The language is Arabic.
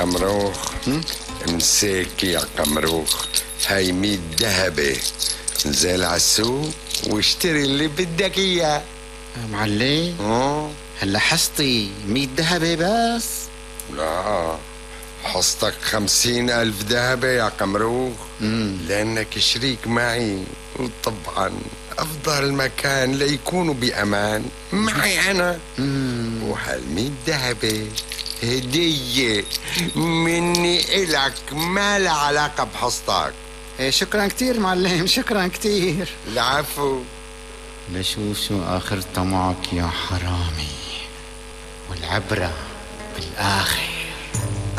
قمروخ. امسك يا قمروخ، هاي 100 ذهبة، انزل على السوق واشتري اللي بدك اياه. معلم هلا حصتي 100 ذهبة بس؟ لا، حصتك 50,000 ذهبة يا قمروخ. لأنك شريك معي، وطبعا أفضل مكان ليكونوا بأمان معي أنا. وهال100 ذهبة هدية مني إلك، ما لها علاقة بحصتك. شكرا كتير معلم، شكرا كتير. العفو. لشوف شو آخر طمعك يا حرامي، والعبرة بالآخر.